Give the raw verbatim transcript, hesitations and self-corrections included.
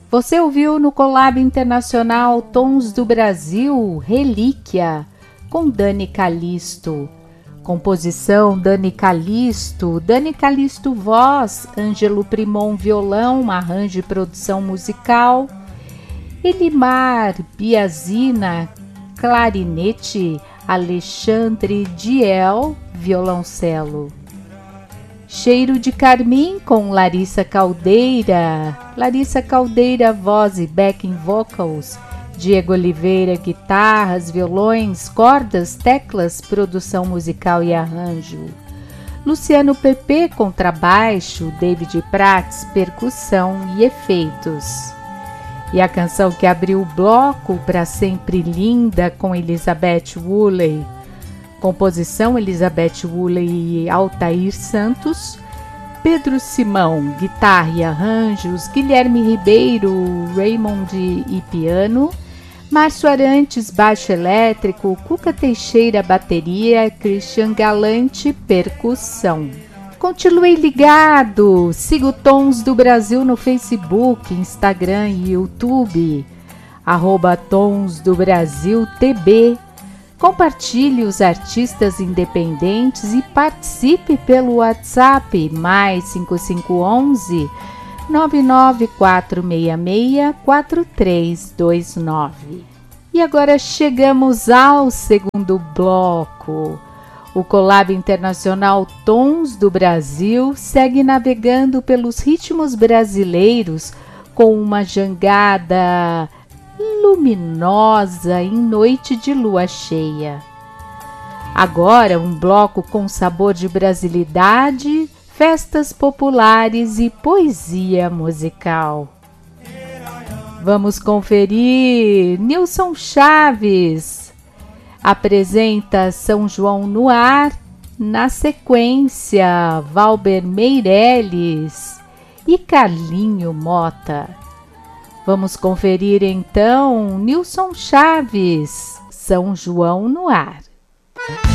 Você ouviu no Collab Internacional Tons do Brasil, Relíquia, com Dani Calisto. Composição Dani Calisto, Dani Calisto voz, Ângelo Primon violão, arranjo e produção musical, Elimar Biazina clarinete, Alexandre Diel violoncelo. Cheiro de Carmim com Larissa Caldeira, Larissa Caldeira voz e backing vocals, Diego Oliveira guitarras, violões, cordas, teclas, produção musical e arranjo. Luciano Pepe contrabaixo, David Prats percussão e efeitos. E a canção que abriu o bloco, Pra Sempre Linda, com Elizabeth Woolley. Composição Elizabeth Woolley e Altair Santos. Pedro Simão, guitarra e arranjos. Guilherme Ribeiro, Raymond e piano. Márcio Arantes, baixo elétrico. Cuca Teixeira, bateria. Christian Galante, percussão. Continue ligado, siga o Tons do Brasil no Facebook, Instagram e YouTube, arroba Tons do Brasil T B. Compartilhe os artistas independentes e participe pelo WhatsApp, mais cinco cinco um um, nove nove quatro seis seis, quatro três dois nove. E agora chegamos ao segundo bloco. O Collab Internacional Tons do Brasil segue navegando pelos ritmos brasileiros com uma jangada luminosa em noite de lua cheia. Agora um bloco com sabor de brasilidade, festas populares e poesia musical. Vamos conferir Nilson Chaves apresenta São João no Ar, na sequência Valber Meirelles e Carlinho Mota. Vamos conferir então Nilson Chaves, São João no Ar.